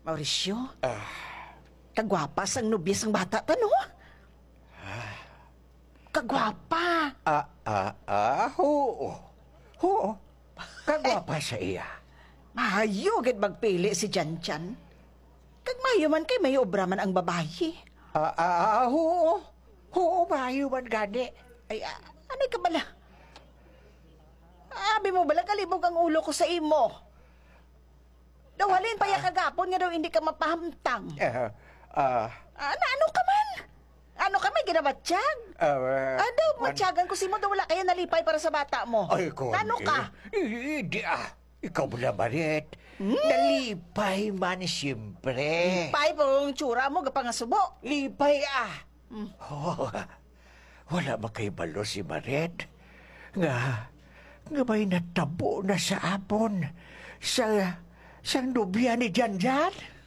Mauricio? Kagwapa sang nobya sang bata ta, no? Kagwapa. Oo. Oo. Kagwapa sa iya. Mahayo gid magpili si Janchan. Kag mayo man kay may obra man ang babayi. Oo. Oo, mayo man gani. Ay, anay ka bala? Abi mo bala kalibog ang ulo ko sa imo. Dawalin pa ya kagapon nga daw hindi ka mapahamtang. Ano ka man? Ano ka may ginabatsyag? Daw, matsyagan ko si mo daw wala kaya nalipay para sa bata mo. Ay, ko. Ano ka? Hindi Ikaw mula, Marit. Nalipay man siyempre. Lipay pong tsura mo gapang subo. Lipay Oh, wala ba kay balo si Maret? Nga may natabo na sa apon. Sa nobya ni Janjan.